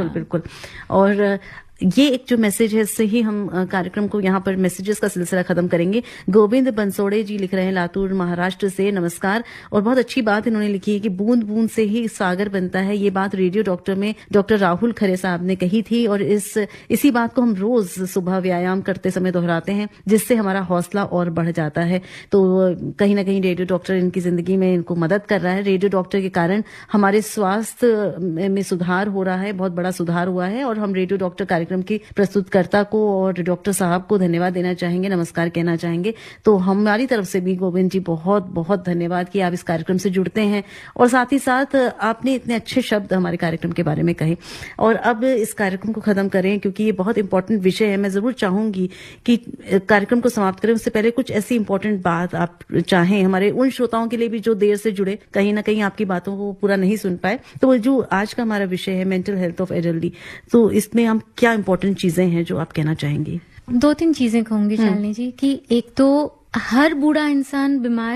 बिल्कुल बिल्कुल। और ये एक जो मैसेज है, इससे ही हम कार्यक्रम को यहाँ पर मैसेजेस का सिलसिला खत्म करेंगे। गोविंद बंसोड़े जी लिख रहे हैं लातूर महाराष्ट्र से, नमस्कार। और बहुत अच्छी बात इन्होंने लिखी है कि बूंद बूंद से ही सागर बनता है। ये बात रेडियो डॉक्टर में डॉक्टर राहुल खरे साहब ने कही थी, और इसी बात को हम रोज सुबह व्यायाम करते समय दोहराते हैं, जिससे हमारा हौसला और बढ़ जाता है। तो कहीं ना कहीं रेडियो डॉक्टर इनकी जिंदगी में इनको मदद कर रहा है। रेडियो डॉक्टर के कारण हमारे स्वास्थ्य में सुधार हो रहा है, बहुत बड़ा सुधार हुआ है। और हम रेडियो डॉक्टर कार्यक्रम की प्रस्तुतकर्ता को और डॉक्टर साहब को धन्यवाद देना चाहेंगे, नमस्कार कहना चाहेंगे। तो हमारी तरफ से भी गोविंद जी बहुत बहुत धन्यवाद कि आप इस कार्यक्रम से जुड़ते हैं, और साथ ही साथ आपने इतने अच्छे शब्द हमारे कार्यक्रम के बारे में कहे। और अब इस कार्यक्रम को खत्म करें, क्योंकि ये बहुत इंपॉर्टेंट विषय है। मैं जरूर चाहूंगी कि कार्यक्रम को समाप्त करें उससे पहले कुछ ऐसी इंपॉर्टेंट बात आप चाहें हमारे उन श्रोताओं के लिए भी जो देर से जुड़े, कहीं ना कहीं आपकी बातों को पूरा नहीं सुन पाए। तो जो आज का हमारा विषय है मेंटल हेल्थ ऑफ एडल्टी, तो इसमें हम क्या इंपॉर्टेंट चीजें हैं जो आप कहना चाहेंगी? 2-3 चीजें कहूंगी शालिनी जी, कि एक तो हर बूढ़ा इंसान बीमार